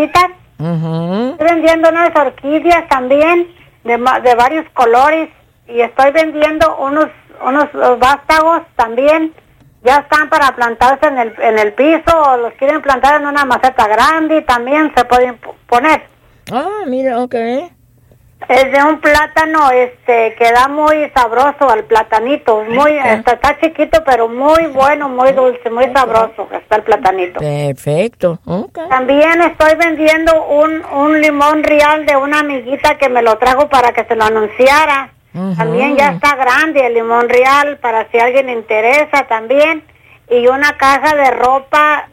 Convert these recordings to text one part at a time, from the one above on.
florecitas. Uh-huh. Estoy vendiendo unas orquídeas también de varios colores y estoy vendiendo unos vástagos también. Ya están para plantarse en el piso o los quieren plantar en una maceta grande y también se pueden poner. Ah, mira, okay. Es de un plátano que da muy sabroso al platanito, muy está chiquito pero muy bueno, muy dulce, muy sabroso está el platanito. Perfecto. Okay. También estoy vendiendo un limón real de una amiguita que me lo trajo para que se lo anunciara. Uh-huh. También ya está grande el limón real para si a alguien le interesa también, y una caja de ropa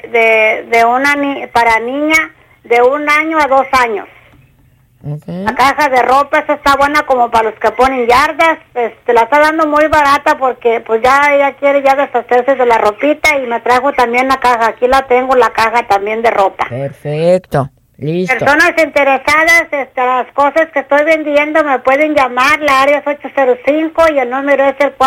para niña de 1 año a 2 años. Okay. La caja de ropa, esa está buena como para los que ponen yardas. La está dando muy barata porque pues ya ella quiere ya deshacerse de la ropita y me trajo también la caja. Aquí la tengo, la caja también de ropa. Perfecto, listo. Personas interesadas, las cosas que estoy vendiendo me pueden llamar. La área es 805 y el número es el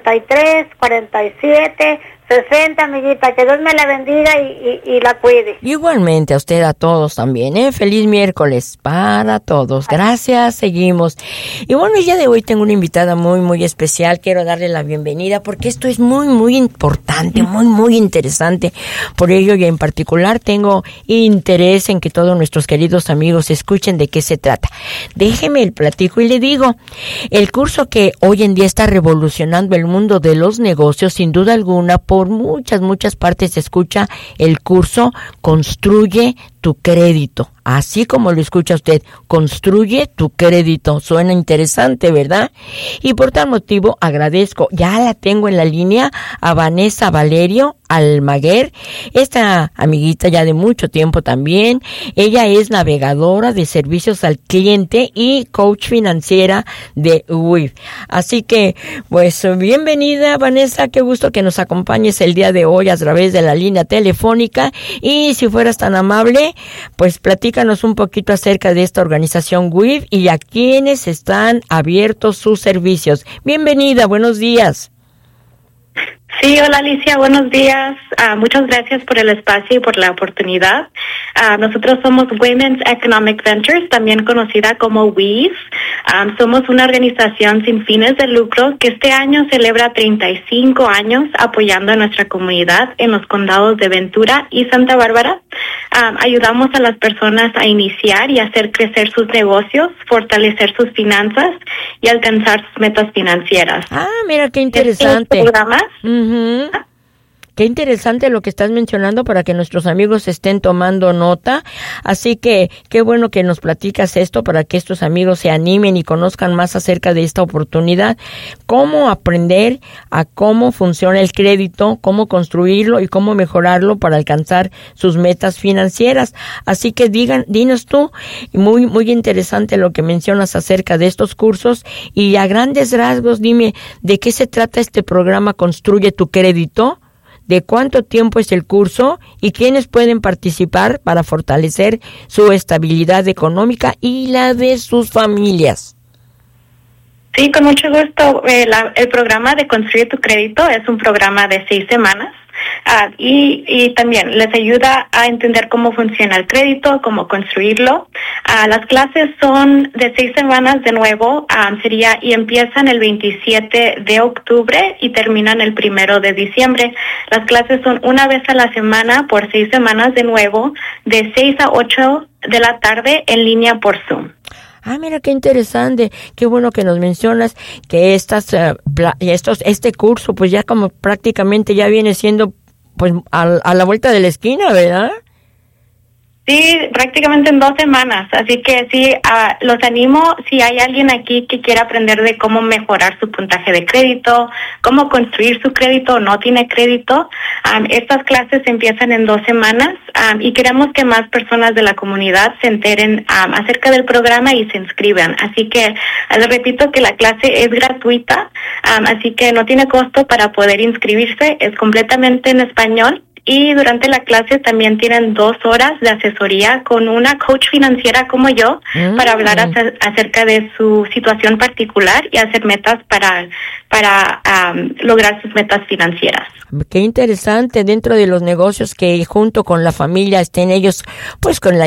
483-47-60, amiguita. Que Dios me la bendiga y la cuide. Igualmente a usted, a todos también, ¿eh? Feliz miércoles para todos. Gracias, seguimos. Y bueno, el día de hoy tengo una invitada muy, muy especial. Quiero darle la bienvenida porque esto es muy, muy importante, muy, muy interesante. Por ello, y en particular, tengo interés en que todos nuestros queridos amigos escuchen de qué se trata. Déjeme el platico y le digo, el curso que hoy en día está revolucionando el mundo de los negocios, sin duda alguna, por muchas partes se escucha el curso Construye tu crédito. Así como lo escucha usted, construye tu crédito. Suena interesante, ¿verdad? Y por tal motivo agradezco, ya la tengo en la línea, a Vanessa Valerio Almaguer, esta amiguita ya de mucho tiempo también. Ella es navegadora de servicios al cliente y coach financiera de WIV. Así que, pues, bienvenida, Vanessa, qué gusto que nos acompañes el día de hoy a través de la línea telefónica. Y si fueras tan amable, pues platícanos un poquito acerca de esta organización WIV y a quienes están abiertos sus servicios. Bienvenida, buenos días. Sí, hola Alicia, buenos días. Muchas gracias por el espacio y por la oportunidad. Nosotros somos Women's Economic Ventures, también conocida como WIV. Somos una organización sin fines de lucro que este año celebra 35 años apoyando a nuestra comunidad en los condados de Ventura y Santa Bárbara. Ayudamos a las personas a iniciar y hacer crecer sus negocios, fortalecer sus finanzas y alcanzar sus metas financieras. Ah, mira qué interesante. ¿Programas? Uh-huh. Qué interesante lo que estás mencionando para que nuestros amigos estén tomando nota. Así que qué bueno que nos platicas esto para que estos amigos se animen y conozcan más acerca de esta oportunidad. Cómo aprender a cómo funciona el crédito, cómo construirlo y cómo mejorarlo para alcanzar sus metas financieras. Así que dinos tú, muy, muy interesante lo que mencionas acerca de estos cursos y a grandes rasgos dime de qué se trata este programa Construye tu Crédito. ¿De cuánto tiempo es el curso y quiénes pueden participar para fortalecer su estabilidad económica y la de sus familias? Sí, con mucho gusto. El programa de Construye tu Crédito es un programa de 6 semanas. Y también les ayuda a entender cómo funciona el crédito, cómo construirlo. Las clases son de 6 semanas de nuevo, y empiezan el 27 de octubre y terminan el 1 de diciembre. Las clases son una vez a la semana por 6 semanas de nuevo, de 6 a 8 de la tarde en línea por Zoom. Ah, mira qué interesante, qué bueno que nos mencionas que este curso pues ya como prácticamente ya viene siendo pues a la vuelta de la esquina, ¿verdad? Sí, prácticamente en 2 semanas, así que sí, los animo, si hay alguien aquí que quiera aprender de cómo mejorar su puntaje de crédito, cómo construir su crédito o no tiene crédito, estas clases empiezan en 2 semanas y queremos que más personas de la comunidad se enteren acerca del programa y se inscriban, así que les repito que la clase es gratuita, así que no tiene costo para poder inscribirse, es completamente en español. Y durante la clase también tienen 2 horas de asesoría con una coach financiera como yo para hablar acerca de su situación particular y hacer metas para lograr sus metas financieras. Qué interesante dentro de los negocios que junto con la familia estén ellos pues con la